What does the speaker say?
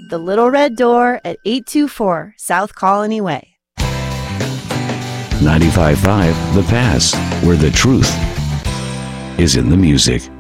The Little Red Door at 824 South Colony Way. 95.5 The Pass, where the truth is in the music.